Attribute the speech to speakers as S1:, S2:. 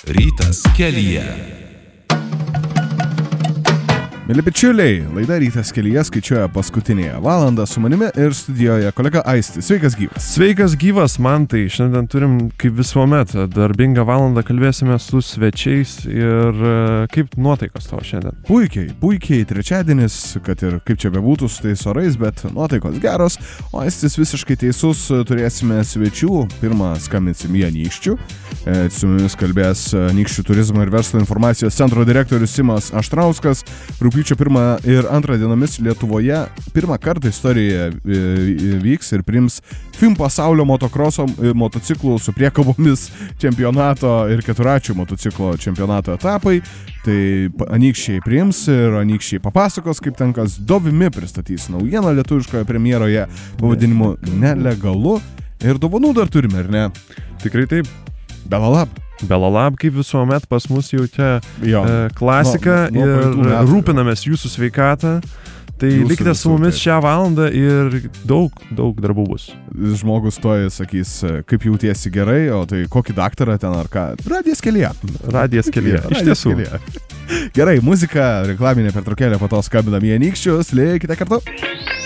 S1: Rytas kelyje.
S2: Mėly bičiuliai, laida Rytas kelyje skaičiuoja paskutinėje valandą su manimi ir studijoje kolega Aistis. Sveikas gyvas.
S3: Sveikas gyvas, Mantai. Šiandien turim, kaip visuomet, darbingą valandą, kalbėsime su svečiais ir kaip nuotaikos tavo šiandien?
S2: Puikiai, trečiadienis, kad ir kaip čia bebūtų su tais orais, bet nuotaikos geros, o Aistis visiškai teisus, turėsime svečių. Pirmą skambinsim į Anykščių. Su mumis kalbės Anykščių turizmo ir verslo informacijos centro direktorius Simas Aštrauskas. Rugpjūčio 1 ir 2 dienomis Lietuvoje pirmą kartą istorijoje vyks ir priims FIM pasaulio motokroso motociklų su priekabomis čempionato ir keturračių motociklo čempionato etapai. Tai Anykščiai priims ir Anykščiai papasakos, kaip ten kas. Dovimi pristatys naujieną lietuviškoje premjeroje pavadinimu Nelegalu. Ir dovanų dar turime, ar ne?
S3: Tikrai taip. Belalab, kaip visuomet, pas mus jau čia klasika ir rūpinamės jūsų sveikatą. Tai likite su mumis šią valandą ir daug darbų bus.
S2: Žmogus toje sakys, kaip jautiesi gerai, o tai kokį daktarą ten ar ką? Radijas kelyje.
S3: Iš tiesų.
S2: Gerai, muzika, reklaminė pertraukėlė, po to skambinam į Anykščius. Likite kartu.